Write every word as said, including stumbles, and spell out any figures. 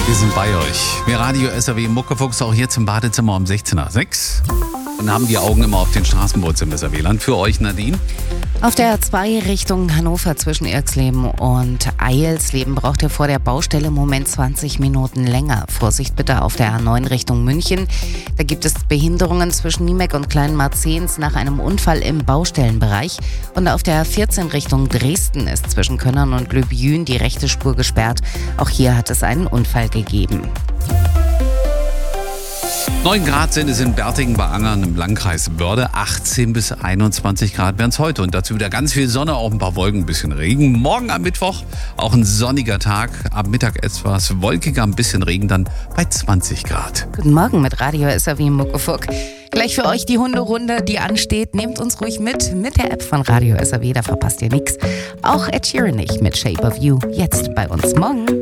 Wir sind bei euch. Wir Radio S R W Muckefuchs auch hier zum Badezimmer um sechzehn nach sechs. Und haben die Augen immer auf den Straßenboots im S R W-Land. Für euch, Nadine. Auf der A zwei Richtung Hannover zwischen Irxleben und Eilsleben braucht ihr vor der Baustelle im Moment zwanzig Minuten länger. Vorsicht bitte auf der A neun Richtung München. Da gibt es Behinderungen zwischen Niemek und Kleinmarzens nach einem Unfall im Baustellenbereich. Und auf der A vierzehn Richtung Dresden ist zwischen Könnern und Löbjün die rechte Spur gesperrt. Auch hier hat es einen Unfall gegeben. neun Grad sind es in Bertingen bei Angern im Landkreis Börde. achtzehn bis einundzwanzig Grad werden es heute. Und dazu wieder ganz viel Sonne, auch ein paar Wolken, ein bisschen Regen. Morgen am Mittwoch auch ein sonniger Tag. Am Mittag etwas wolkiger, ein bisschen Regen dann bei zwanzig Grad. Guten Morgen mit Radio S R W Muckefuck. Gleich für euch die Hunderunde, die ansteht. Nehmt uns ruhig mit, mit der App von Radio S R W, da verpasst ihr nichts. Auch Ed Sheeran nicht mit Shape of You. Jetzt bei uns morgen.